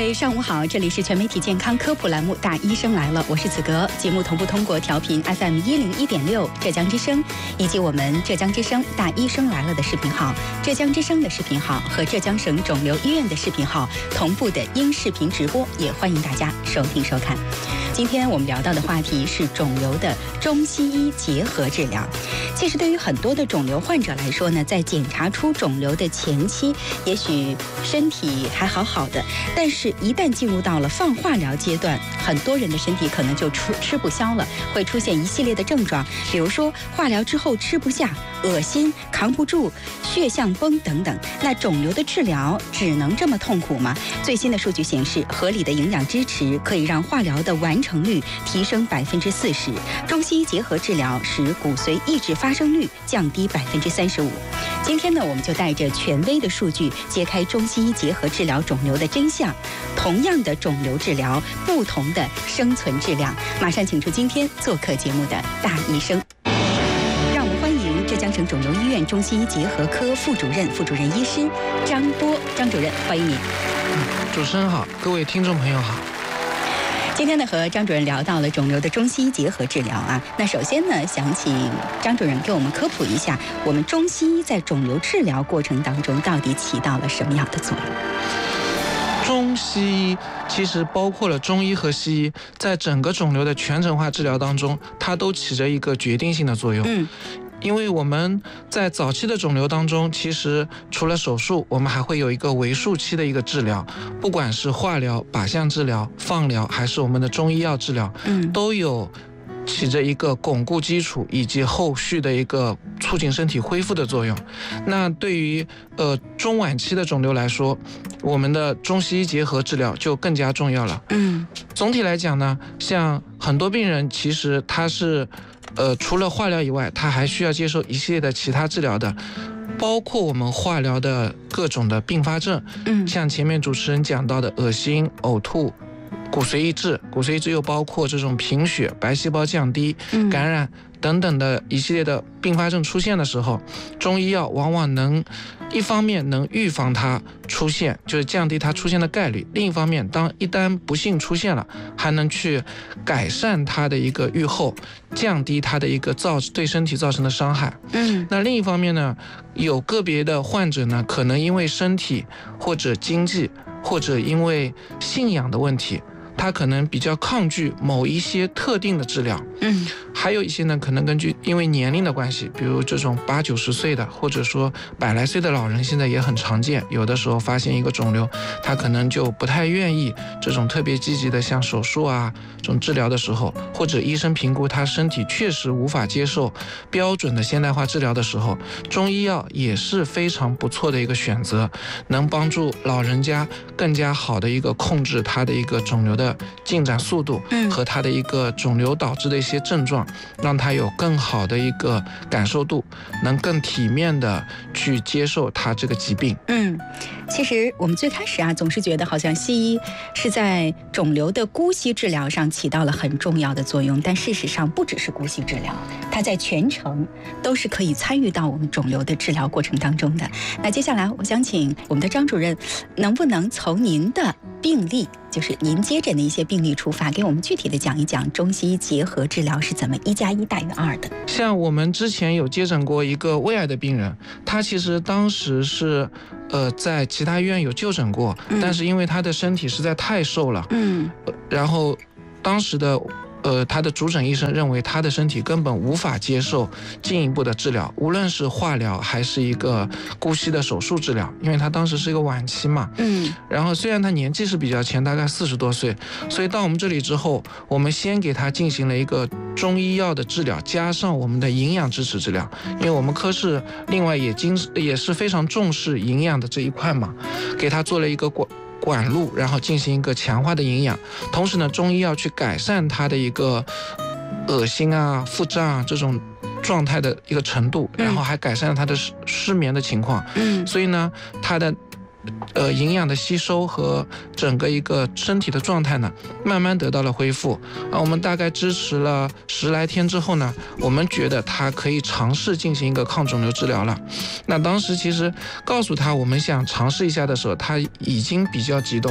位上午好，这里是全媒体健康科普栏目《大医生来了》，我是子格。节目同步通过调频 FM101.6浙江之声，以及我们浙江之声《大医生来了》的视频号、浙江之声的视频号和浙江省肿瘤医院的视频号同步的音视频直播，也欢迎大家收听收看。今天我们聊到的话题是肿瘤的中西医结合治疗。其实对于很多的肿瘤患者来说呢，在检查出肿瘤的前期，也许身体还好好的，但是一旦进入到了放化疗阶段，很多人的身体可能就吃不消了，会出现一系列的症状，比如说化疗之后吃不下、恶心、扛不住、血象崩等等。那肿瘤的治疗只能这么痛苦吗？最新的数据显示，合理的营养支持可以让化疗的完成率提升40%，中西医结合治疗使骨髓抑制发生率降低35%。今天呢，我们就带着权威的数据，揭开中西医结合治疗肿瘤的真相。同样的肿瘤治疗，不同的生存质量。马上请出今天做客节目的大医生，让我们欢迎浙江省肿瘤医院中西医结合科副主任医师张波，张主任，欢迎你。 主持人好，各位听众朋友好。 今天呢，和张主任聊到了肿瘤的中西医结合治疗啊。那首先呢，想请张主任给我们科普一下，我们中西医在肿瘤治疗过程当中到底起到了什么样的作用？ 中西医其实包括了中医和西医，在整个肿瘤的全程化治疗当中，它都起着一个决定性的作用。因为我们在早期的肿瘤当中，其实除了手术，我们还会有一个为数期的一个治疗，不管是化疗、靶向治疗、放疗，还是我们的中医药治疗，都有起着一个巩固基础以及后续的一个促进身体恢复的作用。那对于中晚期的肿瘤来说，我们的中西医结合治疗就更加重要了。总体来讲呢，像很多病人其实他是除了化疗以外，他还需要接受一系列的其他治疗的，包括我们化疗的各种的并发症，像前面主持人讲到的恶心、呕吐、骨髓抑制又包括这种贫血、白细胞降低、感染等等的一系列的并发症出现的时候，中医药往往能一方面能预防它出现，就是降低它出现的概率，另一方面一旦不幸出现了，还能去改善它的一个预后，降低它的一个对身体造成的伤害。那另一方面呢，有个别的患者呢，可能因为身体或者经济或者因为信仰的问题，他可能比较抗拒某一些特定的治疗。还有一些呢，可能因为年龄的关系，比如这种80、90岁的，或者说100来岁的老人，现在也很常见。有的时候发现一个肿瘤，他可能就不太愿意这种特别积极的像手术啊这种治疗的时候，或者医生评估他身体确实无法接受标准的现代化治疗的时候，中医药也是非常不错的一个选择，能帮助老人家更加好的一个控制他的一个肿瘤的进展速度和他的一个肿瘤导致的一些症状，让他有更好的一个感受度，能更体面的去接受他这个疾病。 其实我们最开始总是觉得好像西医是在肿瘤的姑息治疗上起到了很重要的作用，但事实上不只是姑息治疗，它在全程都是可以参与到我们肿瘤的治疗过程当中的。那接下来我想请我们的张主任，能不能从您的病例，就是您接诊的一些病例出发，给我们具体的讲一讲中西医结合治疗是怎么1+1大于2的。 像我们之前有接诊过一个胃癌的病人，他其实当时是在其他医院有就诊过，但是因为他的身体实在太瘦了，然后当时的他的主诊医生认为他的身体根本无法接受进一步的治疗，无论是化疗还是一个姑息的手术治疗，因为他当时是一个晚期嘛。然后虽然他年纪是比较轻，大概40多岁，所以到我们这里之后，我们先给他进行了一个中医药的治疗，加上我们的营养支持治疗，因为我们科室另外也是非常重视营养的这一块嘛，给他做了一个管路，然后进行一个强化的营养，同时呢，中医药去改善他的一个恶心啊、腹胀啊这种状态的一个程度，然后还改善了他的失眠的情况。所以呢，他的营养的吸收和整个一个身体的状态呢，慢慢得到了恢复。我们大概支持了10来天之后呢，我们觉得他可以尝试进行一个抗肿瘤治疗了。那当时其实告诉他我们想尝试一下的时候，他已经比较激动了，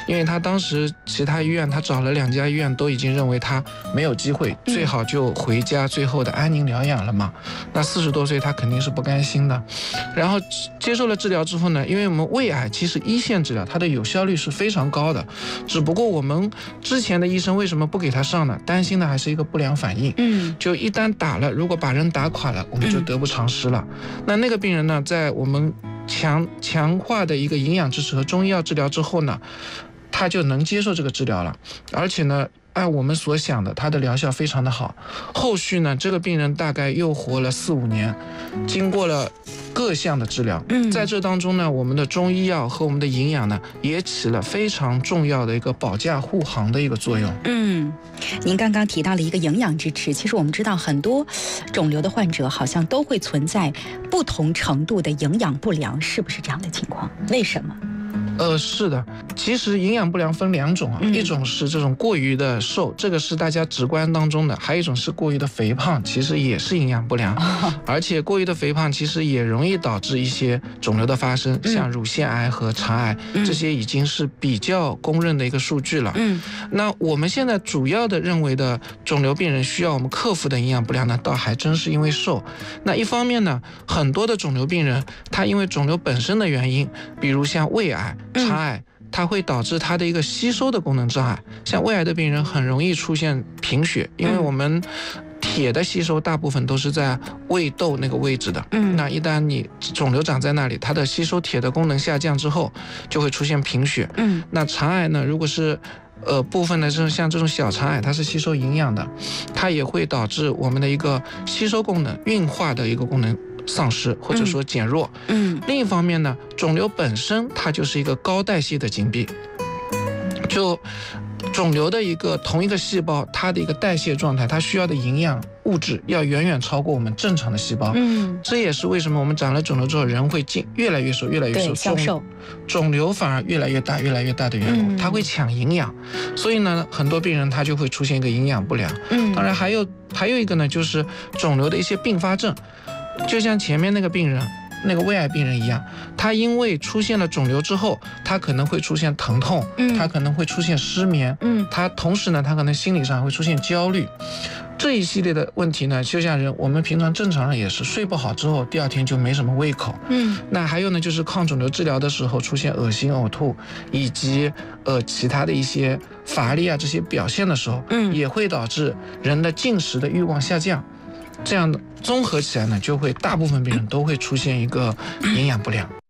因为他当时其他医院他找了2家医院都已经认为他没有机会，最好就回家最后的安宁疗养了嘛。那40多岁他肯定是不甘心的。然后接受了治疗之后呢，因为我们胃癌其实1线治疗它的有效率是非常高的，只不过我们之前的医生为什么不给他上呢？担心的还是一个不良反应。就一旦打了，如果把人打垮了，我们就得不偿失了。那个病人呢，在我们强化的一个营养支持和中医药治疗之后呢，他就能接受这个治疗了，而且呢，按我们所想的，他的疗效非常的好。后续呢，这个病人大概又活了4、5年，经过了各项的治疗。在这当中呢，我们的中医药和我们的营养呢，也起了非常重要的一个保驾护航的一个作用。 您刚刚提到了一个营养支持，其实我们知道很多肿瘤的患者好像都会存在不同程度的营养不良，是不是这样的情况？为什么？ 是的，其实营养不良分2种啊，一种是这种过于的瘦，这个是大家直观当中的；还有一种是过于的肥胖，其实也是营养不良，而且过于的肥胖其实也容易导致一些肿瘤的发生，像乳腺癌和肠癌，这些已经是比较公认的一个数据了。那我们现在主要的认为的肿瘤病人需要我们克服的营养不良呢，倒还真是因为瘦。那一方面呢，很多的肿瘤病人他因为肿瘤本身的原因，比如像胃癌、肠癌，它会导致它的一个吸收的功能障碍。像胃癌的病人很容易出现贫血，因为我们铁的吸收大部分都是在胃窦那个位置的。那一旦你肿瘤长在那里，它的吸收铁的功能下降之后，就会出现贫血。那肠癌呢，如果是部分的像这种小肠癌，它是吸收营养的，它也会导致我们的一个吸收功能、运化的一个功能丧失或者说减弱。另一方面呢，肿瘤本身它就是一个高代谢的疾病，就肿瘤的同一个细胞，它的一个代谢状态，它需要的营养物质要远远超过我们正常的细胞。这也是为什么我们长了肿瘤之后人会越来越瘦，越来越瘦，肿瘤反而越来越大，越来越大的缘故，它会抢营养。所以呢，很多病人他就会出现一个营养不良。当然还有一个呢，就是肿瘤的一些并发症，就像前面那个病人，那个胃癌病人一样，他因为出现了肿瘤之后，他可能会出现疼痛，他可能会出现失眠，他同时呢，他可能心理上会出现焦虑。这一系列的问题呢，就像我们平常正常人也是睡不好之后，第2天就没什么胃口。那还有呢，就是抗肿瘤治疗的时候出现恶心、呕吐，以及其他的一些乏力啊这些表现的时候，也会导致人的进食的欲望下降。这样的综合起来呢，就会大部分病人都会出现一个营养不良。